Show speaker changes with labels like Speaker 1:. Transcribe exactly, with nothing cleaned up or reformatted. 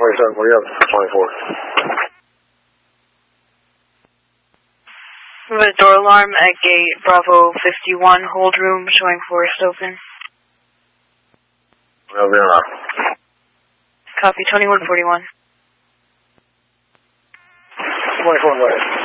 Speaker 1: twenty-seven, what do you have? twenty-four.
Speaker 2: We have a door alarm at gate Bravo fifty-one, hold room, showing forest open.
Speaker 1: That'll be around.
Speaker 2: Copy, twenty-one forty-one.
Speaker 1: twenty-four, go ahead.